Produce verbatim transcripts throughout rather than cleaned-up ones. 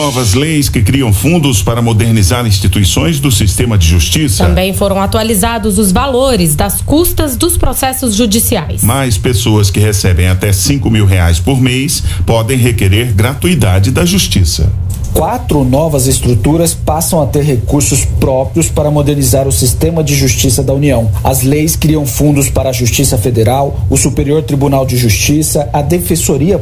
novas leis que criam fundos para modernizar instituições do sistema de justiça. Também foram atualizados os valores das custas dos processos judiciais. Mais pessoas que recebem até cinco mil reais por mês podem requerer gratuidade da justiça. Quatro novas estruturas passam a ter recursos próprios para modernizar o sistema de justiça da União. As leis criam fundos para a Justiça Federal, o Superior Tribunal de Justiça, a Defensoria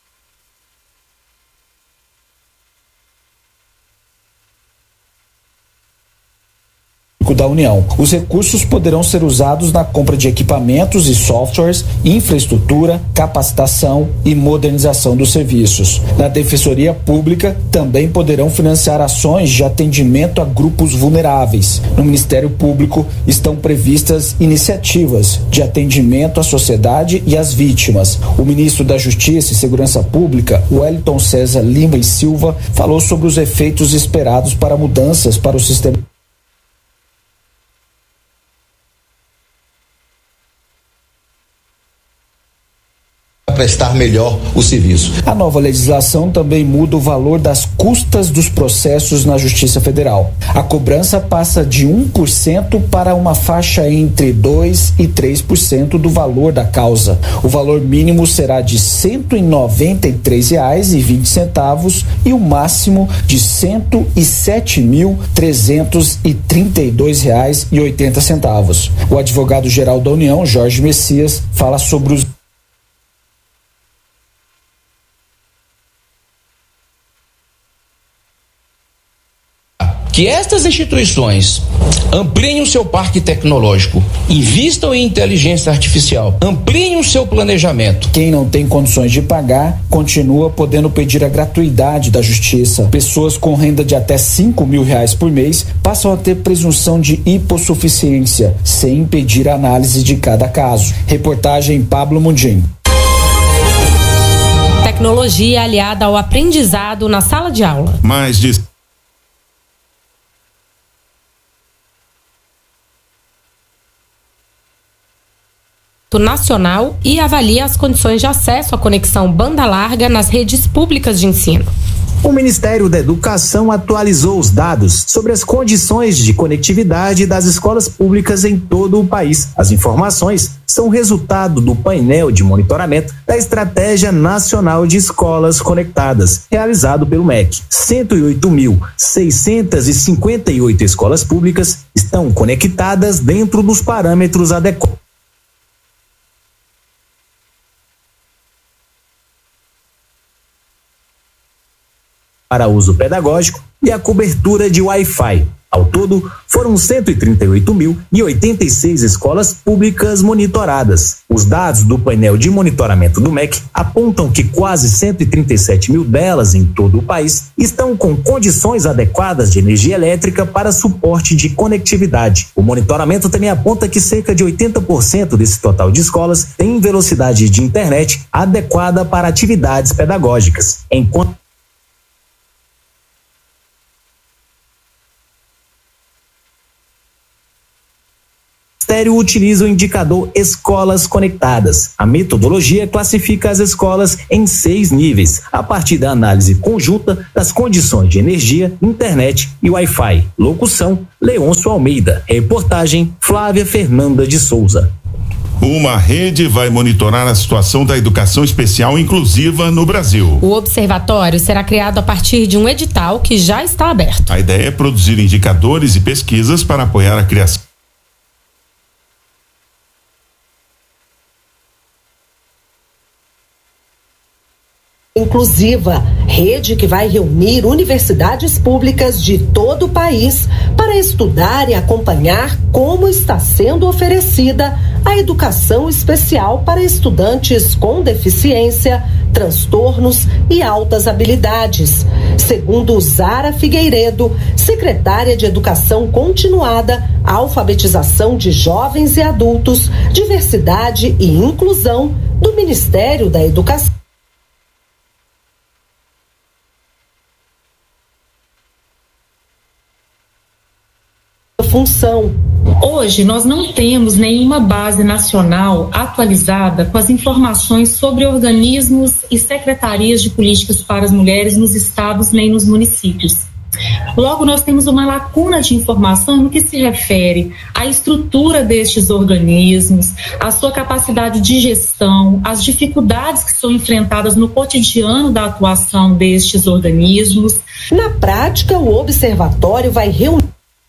da União. Os recursos poderão ser usados na compra de equipamentos e softwares, infraestrutura, capacitação e modernização dos serviços. Na Defensoria Pública, também poderão financiar ações de atendimento a grupos vulneráveis. No Ministério Público, estão previstas iniciativas de atendimento à sociedade e às vítimas. O ministro da Justiça e Segurança Pública, Wellington César Lima e Silva, falou sobre os efeitos esperados para mudanças para o sistema prestar melhor o serviço. A nova legislação também muda o valor das custas dos processos na Justiça Federal. A cobrança passa de um por cento para uma faixa entre dois por cento e três por cento do valor da causa. O valor mínimo será de cento e noventa e três reais e vinte centavos e o máximo de cento e sete mil trezentos e trinta e dois reais e oitenta centavos. O advogado-geral da União, Jorge Messias, fala sobre os que estas instituições ampliem o seu parque tecnológico, invistam em inteligência artificial, ampliem o seu planejamento. Quem não tem condições de pagar, continua podendo pedir a gratuidade da justiça. Pessoas com renda de até cinco mil reais por mês passam a ter presunção de hipossuficiência, sem impedir a análise de cada caso. Reportagem Pablo Mundim. Tecnologia aliada ao aprendizado na sala de aula. Mais de nacional e avalia as condições de acesso à conexão banda larga nas redes públicas de ensino. O Ministério da Educação atualizou os dados sobre as condições de conectividade das escolas públicas em todo o país. As informações são resultado do painel de monitoramento da Estratégia Nacional de Escolas Conectadas, realizado pelo M E C. cento e oito mil, seiscentas e cinquenta e oito escolas públicas estão conectadas dentro dos parâmetros adequados para uso pedagógico e a cobertura de Wi-Fi. Ao todo, foram cento e trinta e oito mil e oitenta e seis escolas públicas monitoradas. Os dados do painel de monitoramento do M E C apontam que quase cento e trinta e sete mil delas em todo o país estão com condições adequadas de energia elétrica para suporte de conectividade. O monitoramento também aponta que cerca de oitenta por cento desse total de escolas têm velocidade de internet adequada para atividades pedagógicas, enquanto o Ministério utiliza o indicador Escolas Conectadas. A metodologia classifica as escolas em seis níveis, a partir da análise conjunta das condições de energia, internet e Wi-Fi. Locução: Leôncio Almeida. Reportagem: Flávia Fernanda de Souza. Uma rede vai monitorar a situação da educação especial inclusiva no Brasil. O observatório será criado a partir de um edital que já está aberto. A ideia é produzir indicadores e pesquisas para apoiar a criação inclusiva, rede que vai reunir universidades públicas de todo o país para estudar e acompanhar como está sendo oferecida a educação especial para estudantes com deficiência, transtornos e altas habilidades. Segundo Zara Figueiredo, secretária de Educação Continuada, Alfabetização de Jovens e Adultos, Diversidade e Inclusão do Ministério da Educação. Função. Hoje, nós não temos nenhuma base nacional atualizada com as informações sobre organismos e secretarias de políticas para as mulheres nos estados nem nos municípios. Logo, nós temos uma lacuna de informação no que se refere à estrutura destes organismos, à sua capacidade de gestão, às dificuldades que são enfrentadas no cotidiano da atuação destes organismos. Na prática, o observatório vai reunir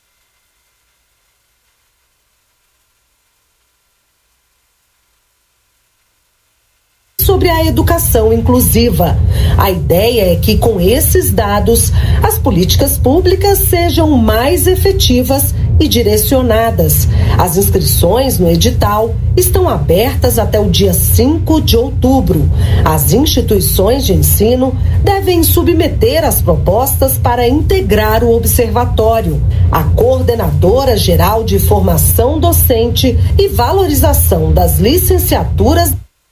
sobre a educação inclusiva. A ideia é que, com esses dados, as políticas públicas sejam mais efetivas e direcionadas. As inscrições no edital estão abertas até o dia cinco de outubro. As instituições de ensino devem submeter as propostas para integrar o observatório. A coordenadora geral de formação docente e valorização das licenciaturas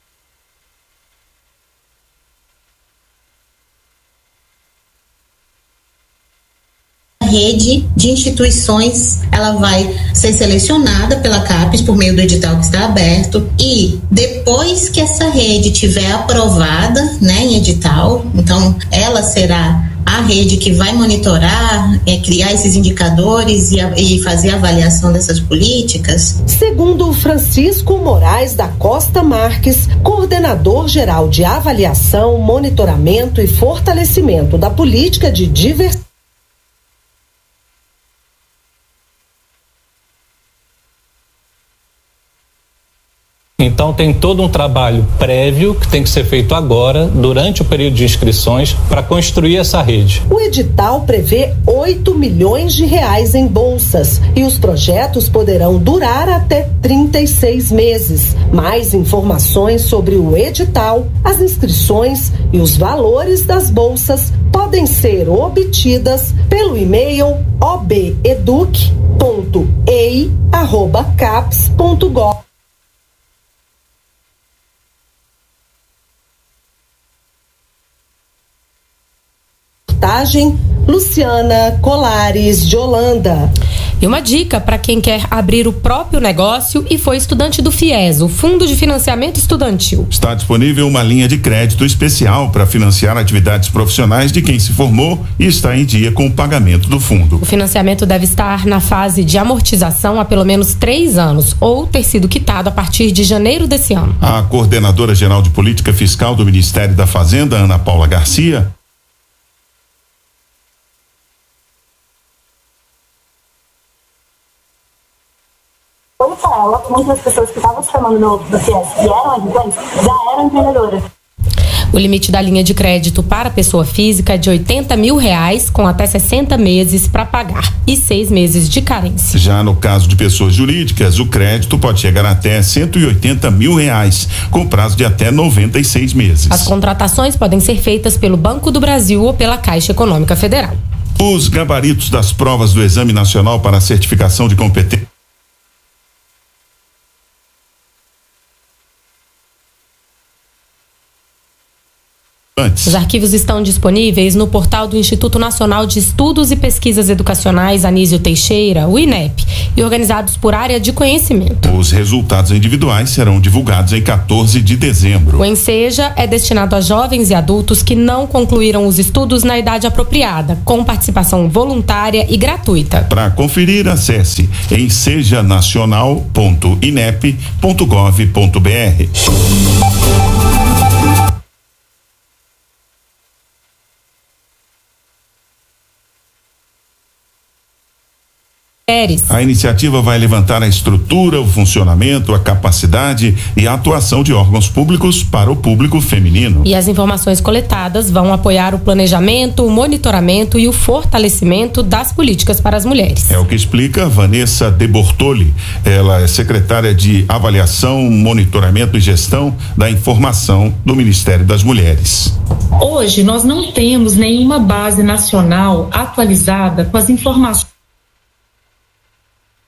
rede de instituições, ela vai ser selecionada pela CAPES por meio do edital que está aberto, e depois que essa rede tiver aprovada, né, em edital, então ela será a rede que vai monitorar, é, criar esses indicadores e, a, e fazer a avaliação dessas políticas. Segundo Francisco Moraes da Costa Marques, coordenador geral de avaliação, monitoramento e fortalecimento da política de diversidade, então tem todo um trabalho prévio que tem que ser feito agora, durante o período de inscrições, para construir essa rede. O edital prevê oito milhões de reais em bolsas e os projetos poderão durar até trinta e seis meses. Mais informações sobre o edital, as inscrições e os valores das bolsas podem ser obtidas pelo e-mail obeduc ponto e i arroba caps ponto gov. Luciana Colares, de Holanda. E uma dica para quem quer abrir o próprio negócio e foi estudante do FIES, o Fundo de Financiamento Estudantil. Está disponível uma linha de crédito especial para financiar atividades profissionais de quem se formou e está em dia com o pagamento do fundo. O financiamento deve estar na fase de amortização há pelo menos três anos ou ter sido quitado a partir de janeiro desse ano. A coordenadora geral de política fiscal do Ministério da Fazenda, Ana Paula Garcia, Foi para ela, muitas das pessoas que estavam se formando no, no FIES e eram habitantes, já eram empreendedoras. O limite da linha de crédito para pessoa física é de oitenta mil reais, com até sessenta meses para pagar e seis meses de carência. Já no caso de pessoas jurídicas, o crédito pode chegar até cento e oitenta mil reais, com prazo de até noventa e seis meses. As contratações podem ser feitas pelo Banco do Brasil ou pela Caixa Econômica Federal. Os gabaritos das provas do Exame Nacional para a Certificação de Competência Os arquivos estão disponíveis no portal do Instituto Nacional de Estudos e Pesquisas Educacionais Anísio Teixeira, o INEP, e organizados por área de conhecimento. Os resultados individuais serão divulgados em quatorze de dezembro. O Enseja é destinado a jovens e adultos que não concluíram os estudos na idade apropriada, com participação voluntária e gratuita. Para conferir, acesse enseja nacional ponto inep ponto gov ponto br. A iniciativa vai levantar a estrutura, o funcionamento, a capacidade e a atuação de órgãos públicos para o público feminino. E as informações coletadas vão apoiar o planejamento, o monitoramento e o fortalecimento das políticas para as mulheres. É o que explica Vanessa De Bortoli. Ela é secretária de Avaliação, Monitoramento e Gestão da Informação do Ministério das Mulheres. Hoje, nós não temos nenhuma base nacional atualizada com as informações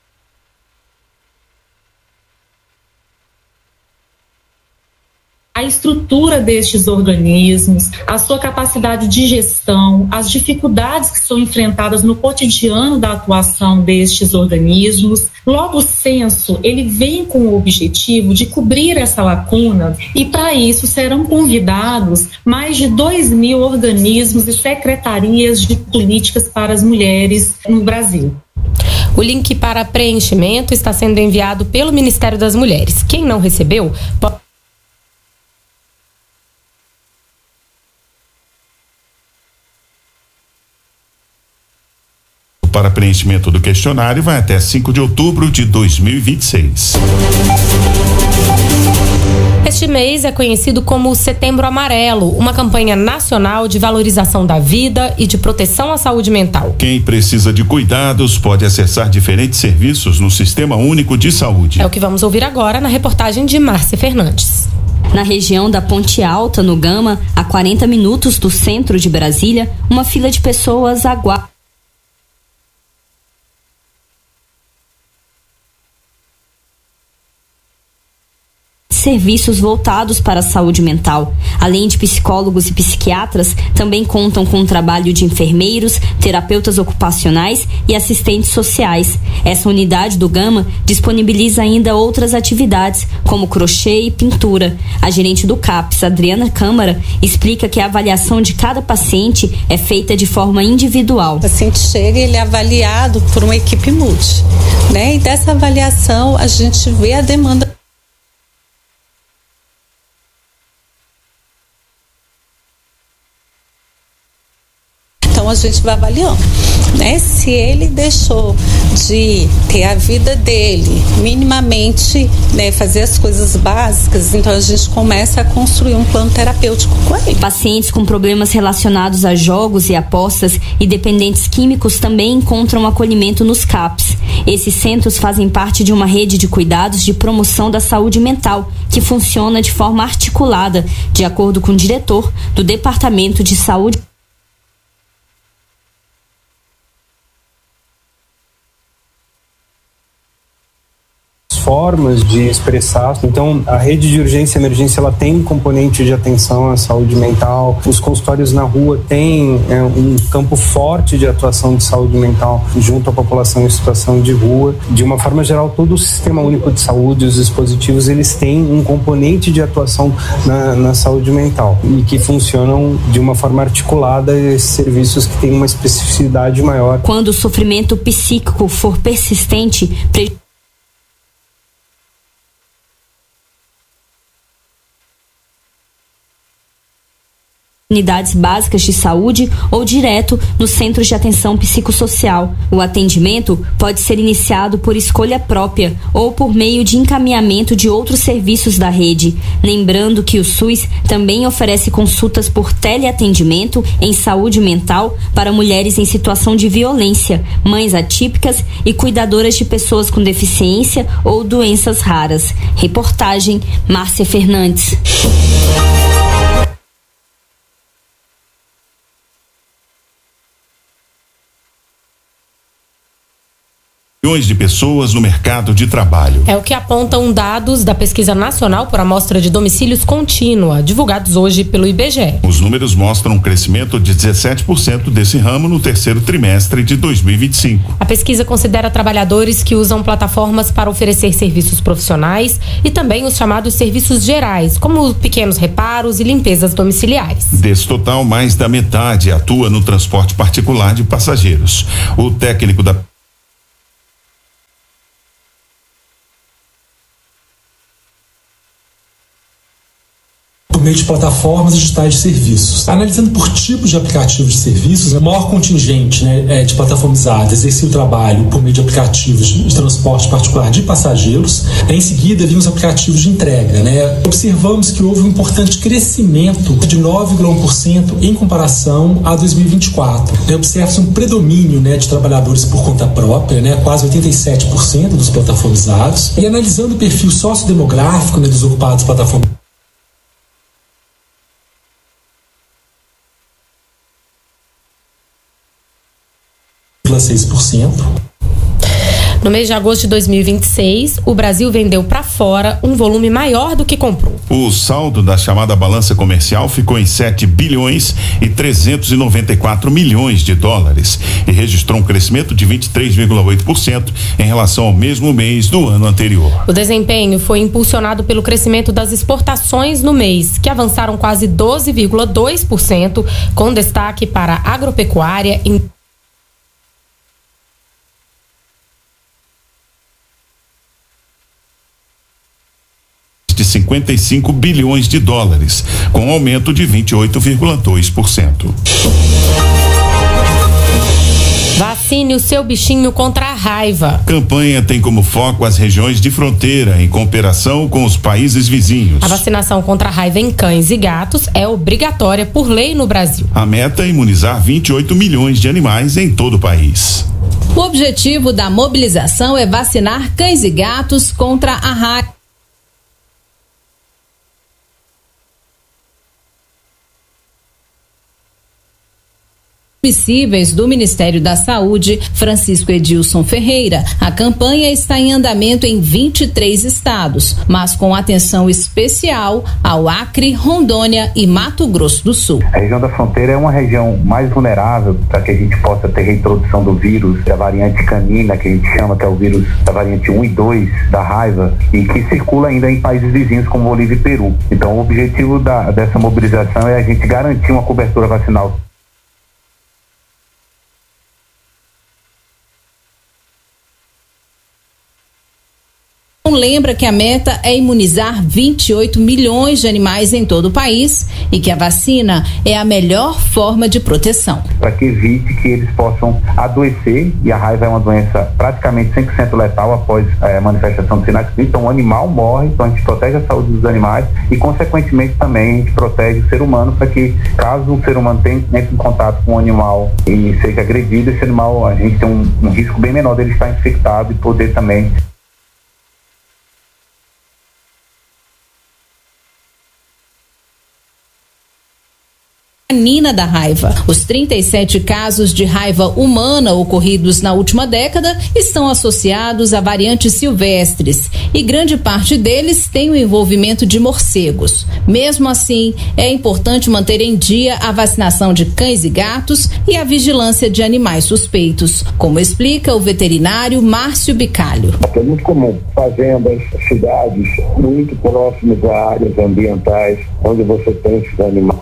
a estrutura destes organismos, a sua capacidade de gestão, as dificuldades que são enfrentadas no cotidiano da atuação destes organismos. Logo, o censo, ele vem com o objetivo de cobrir essa lacuna e, para isso, serão convidados mais de dois mil organismos e secretarias de políticas para as mulheres no Brasil. O link para preenchimento está sendo enviado pelo Ministério das Mulheres. Quem não recebeu, pode... para preenchimento do questionário vai até cinco de outubro de dois mil e vinte e seis. Este mês é conhecido como Setembro Amarelo, uma campanha nacional de valorização da vida e de proteção à saúde mental. Quem precisa de cuidados pode acessar diferentes serviços no Sistema Único de Saúde. É o que vamos ouvir agora na reportagem de Márcia Fernandes. Na região da Ponte Alta, no Gama, a quarenta minutos do centro de Brasília, uma fila de pessoas aguarda serviços voltados para a saúde mental. Além de psicólogos e psiquiatras, também contam com o trabalho de enfermeiros, terapeutas ocupacionais e assistentes sociais. Essa unidade do Gama disponibiliza ainda outras atividades, como crochê e pintura. A gerente do CAPS, Adriana Câmara, explica que a avaliação de cada paciente é feita de forma individual. O paciente chega e ele é avaliado por uma equipe multi, né? E dessa avaliação a gente vê a demanda. Então a gente vai avaliando, né? Se ele deixou de ter a vida dele minimamente, né, fazer as coisas básicas, então a gente começa a construir um plano terapêutico com ele. Pacientes com problemas relacionados a jogos e apostas e dependentes químicos também encontram acolhimento nos CAPs. Esses centros fazem parte de uma rede de cuidados de promoção da saúde mental, que funciona de forma articulada, de acordo com o diretor do Departamento de Saúde. Formas de expressar. Então, a rede de urgência e emergência, ela tem um componente de atenção à saúde mental. Os consultórios na rua têm é, um campo forte de atuação de saúde mental junto à população em situação de rua. De uma forma geral, todo o Sistema Único de Saúde, os dispositivos, eles têm um componente de atuação na, na saúde mental e que funcionam de uma forma articulada, esses serviços que têm uma especificidade maior. Quando o sofrimento psíquico for persistente, pre... unidades básicas de saúde ou direto nos centros de atenção psicossocial. O atendimento pode ser iniciado por escolha própria ou por meio de encaminhamento de outros serviços da rede. Lembrando que o SUS também oferece consultas por teleatendimento em saúde mental para mulheres em situação de violência, mães atípicas e cuidadoras de pessoas com deficiência ou doenças raras. Reportagem Márcia Fernandes. Milhões de pessoas no mercado de trabalho. É o que apontam dados da Pesquisa Nacional por Amostra de Domicílios Contínua, divulgados hoje pelo I B G E. Os números mostram um crescimento de dezessete por cento desse ramo no terceiro trimestre de dois mil e vinte e cinco. A pesquisa considera trabalhadores que usam plataformas para oferecer serviços profissionais e também os chamados serviços gerais, como pequenos reparos e limpezas domiciliares. Desse total, mais da metade atua no transporte particular de passageiros. O técnico da por meio de plataformas digitais de serviços. Analisando por tipos de aplicativos de serviços, o maior contingente, né, de plataformizados exercia o trabalho por meio de aplicativos de transporte particular de passageiros. Em seguida, vimos aplicativos de entrega. Né? Observamos que houve um importante crescimento de nove vírgula um por cento em comparação a dois mil e vinte e quatro. Né? Observa-se um predomínio, né, de trabalhadores por conta própria, né, quase oitenta e sete por cento dos plataformizados. E analisando o perfil sociodemográfico, né, dos ocupados plataformas, seis por cento. No mês de agosto de dois mil e vinte e seis, o Brasil vendeu para fora um volume maior do que comprou. O saldo da chamada balança comercial ficou em sete bilhões e trezentos e noventa e quatro milhões de dólares e registrou um crescimento de vinte e três vírgula oito por cento em relação ao mesmo mês do ano anterior. O desempenho foi impulsionado pelo crescimento das exportações no mês, que avançaram quase doze vírgula dois por cento, com destaque para a agropecuária em de cinquenta e cinco bilhões de dólares, com aumento de vinte e oito vírgula dois por cento. Vacine o seu bichinho contra a raiva. Campanha tem como foco as regiões de fronteira, em cooperação com os países vizinhos. A vacinação contra a raiva em cães e gatos é obrigatória por lei no Brasil. A meta é imunizar vinte e oito milhões de animais em todo o país. O objetivo da mobilização é vacinar cães e gatos contra a raiva. Transmissíveis do Ministério da Saúde, Francisco Edilson Ferreira. A campanha está em andamento em vinte e três estados, mas com atenção especial ao Acre, Rondônia e Mato Grosso do Sul. A região da fronteira é uma região mais vulnerável para que a gente possa ter reintrodução do vírus, da variante canina, que a gente chama, que é o vírus da variante um e dois da raiva, e que circula ainda em países vizinhos como Bolívia e Peru. Então, o objetivo da, dessa mobilização é a gente garantir uma cobertura vacinal. Lembra que a meta é imunizar vinte e oito milhões de animais em todo o país e que a vacina é a melhor forma de proteção. Para que evite que eles possam adoecer, e a raiva é uma doença praticamente cem por cento letal após a manifestação de sinais clínicos. Então o animal morre, então a gente protege a saúde dos animais e consequentemente também a gente protege o ser humano, para que caso o ser humano tenha, entre em contato com o animal e seja agredido, esse animal, a gente tem um, um risco bem menor dele estar infectado e poder também Canina da raiva. Os trinta e sete casos de raiva humana ocorridos na última década estão associados a variantes silvestres e grande parte deles tem o envolvimento de morcegos. Mesmo assim, é importante manter em dia a vacinação de cães e gatos e a vigilância de animais suspeitos, como explica o veterinário Márcio Bicalho. É muito comum fazendas, cidades muito próximas a áreas ambientais onde você tem esses animais.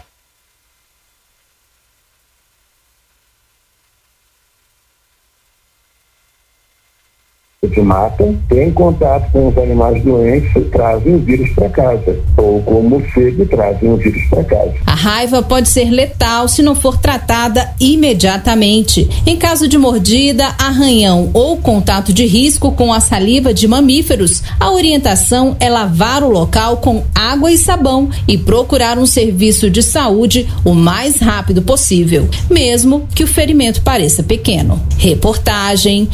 Que matam, têm contato com os animais doentes e trazem o vírus para casa, ou com o morcego e trazem o vírus para casa. A raiva pode ser letal se não for tratada imediatamente. Em caso de mordida, arranhão ou contato de risco com a saliva de mamíferos, a orientação é lavar o local com água e sabão e procurar um serviço de saúde o mais rápido possível, mesmo que o ferimento pareça pequeno. Reportagem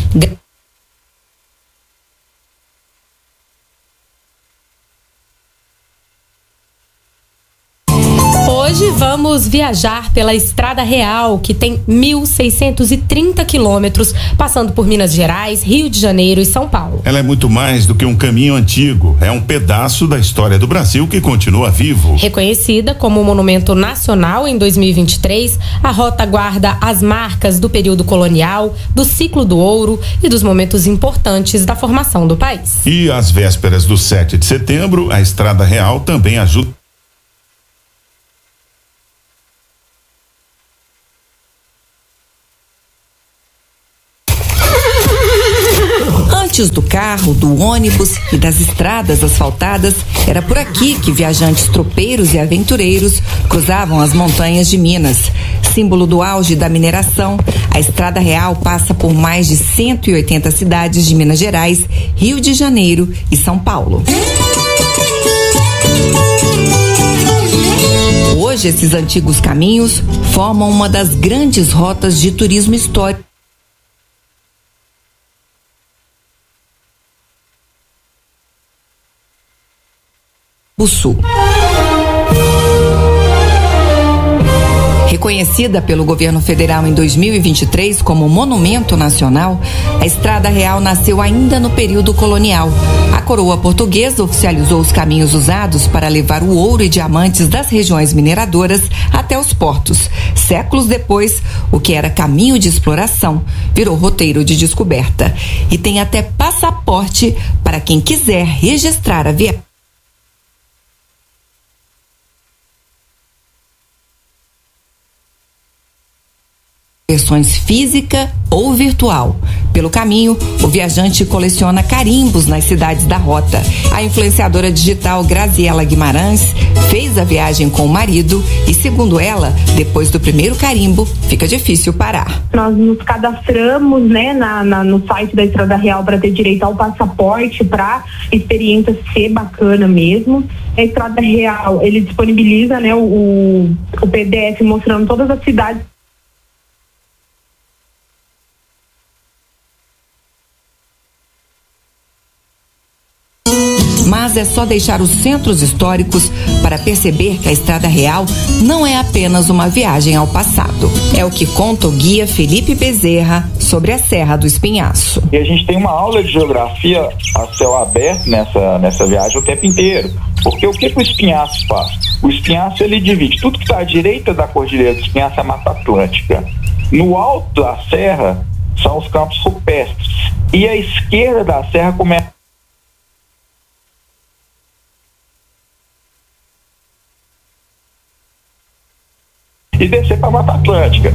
Hoje vamos viajar pela Estrada Real, que tem mil seiscentos e trinta quilômetros, passando por Minas Gerais, Rio de Janeiro e São Paulo. Ela é muito mais do que um caminho antigo, é um pedaço da história do Brasil que continua vivo. Reconhecida como monumento nacional em dois mil e vinte e três, a rota guarda as marcas do período colonial, do ciclo do ouro e dos momentos importantes da formação do país. E às vésperas do sete de setembro, a Estrada Real também ajuda Antes do carro, do ônibus e das estradas asfaltadas, era por aqui que viajantes tropeiros e aventureiros cruzavam as montanhas de Minas. Símbolo do auge da mineração, a Estrada Real passa por mais de cento e oitenta cidades de Minas Gerais, Rio de Janeiro e São Paulo. Hoje, esses antigos caminhos formam uma das grandes rotas de turismo histórico do Sul. Reconhecida pelo governo federal em dois mil e vinte e três como Monumento Nacional, a Estrada Real nasceu ainda no período colonial. A coroa portuguesa oficializou os caminhos usados para levar o ouro e diamantes das regiões mineradoras até os portos. Séculos depois, o que era caminho de exploração virou roteiro de descoberta. E tem até passaporte para quem quiser registrar a viagem. Versões física ou virtual. Pelo caminho, o viajante coleciona carimbos nas cidades da rota. A influenciadora digital Graziela Guimarães fez a viagem com o marido e, segundo ela, depois do primeiro carimbo, fica difícil parar. Nós nos cadastramos, né, na, na, no site da Estrada Real para ter direito ao passaporte, para a experiência ser bacana mesmo. A Estrada Real, ele disponibiliza, né, o, o P D F mostrando todas as cidades. Mas é só deixar os centros históricos para perceber que a Estrada Real não é apenas uma viagem ao passado. É o que conta o guia Felipe Bezerra sobre a Serra do Espinhaço. E a gente tem uma aula de geografia a céu aberto nessa, nessa viagem o tempo inteiro. Porque o que, que o Espinhaço faz? O Espinhaço, ele divide tudo que está à direita da Cordilheira do Espinhaço é a Mata Atlântica. No alto da serra são os campos rupestres. E a esquerda da serra começa e descer para a Mata Atlântica.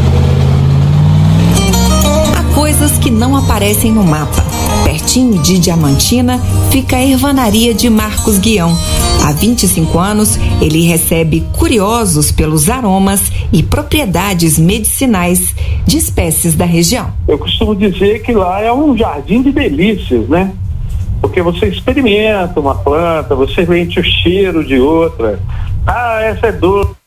Há coisas que não aparecem no mapa. Pertinho de Diamantina fica a Ervanaria de Marcos Guião. Há vinte e cinco anos, ele recebe curiosos pelos aromas e propriedades medicinais de espécies da região. Eu costumo dizer que lá é um jardim de delícias, né? Porque você experimenta uma planta, você sente o cheiro de outra. Ah, essa é doce.